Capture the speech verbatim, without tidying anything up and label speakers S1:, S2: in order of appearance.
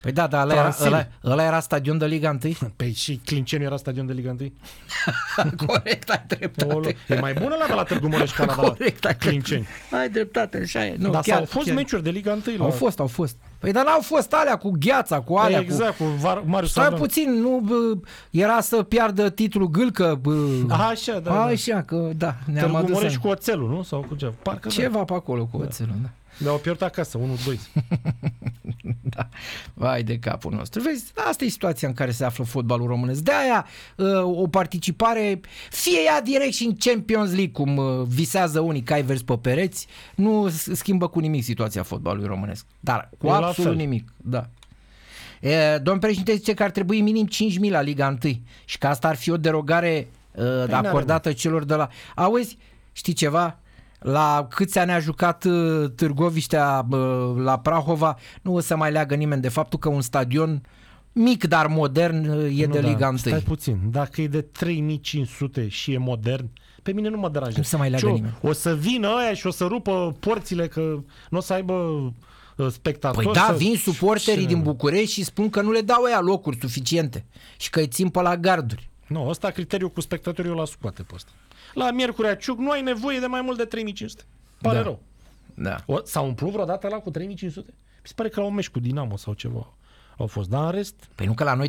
S1: Păi da, dar ăla era, ăla, ăla era stadion de Liga unu?
S2: Păi și Clinceniu era stadion de Liga unu?
S1: Corect, ai dreptate.
S2: E mai bună la de la Târgu Mureș ca la de la Clinceni.
S1: Ai dreptate, așa e. Nu,
S2: dar
S1: chiar,
S2: au fost
S1: chiar.
S2: meciuri de Liga unu. La...
S1: Au fost, au fost. Păi dar n-au fost alea cu Gheața, cu alea.
S2: Exact, cu, cu Marius
S1: Stai
S2: Sadan.
S1: puțin, nu bă, era să piardă titlul Gâlcă. Bă.
S2: Așa, da.
S1: Așa,
S2: da.
S1: că da.
S2: Târgu Mureș cu oțelul, nu? Sau cu ceva. Parcă
S1: ceva
S2: da.
S1: pe acolo cu oțelul, da.
S2: Dar au pierdut acasă, unu doi.
S1: Da. Vai de capul nostru. Vezi, asta e situația în care se află fotbalul românesc. De aia o participare, fie ea direct și în Champions League, cum visează unii cai verzi pe pereți, nu schimbă cu nimic situația fotbalului românesc. Dar cu
S2: e
S1: absolut nimic. Da. E, domn președinte zice că ar trebui minim cinci mii la Liga unu și că asta ar fi o derogare uh, acordată celor de la... Auzi, știi ceva? La câți ani a jucat uh, Târgoviștea uh, la Prahova, nu o să mai leagă nimeni de faptul că un stadion mic, dar modern uh, e nu, de Liga da, unu.
S2: Stai puțin, dacă e de trei mii cinci sute și e modern, pe mine nu mă deranjează.
S1: Nu se mai leagă
S2: o,
S1: nimeni.
S2: O să vină ăia și o să rupă porțile că nu o să aibă uh, spectatori.
S1: Păi da,
S2: să...
S1: vin suporterii din București și spun că nu le dau ăia locuri suficiente și că îi țin pe la garduri.
S2: Nu, ăsta criteriul cu spectatorii o la scoate pe ăsta. La Miercurea Ciuc nu ai nevoie de mai mult de trei mii cinci sute. Pare
S1: da.
S2: rău.
S1: Da.
S2: O, s-a umplut vreodată la cu trei mii cinci sute? Mi se pare că la un meci cu Dinamo sau ceva au fost. Dar în rest...
S1: Păi nu că la noi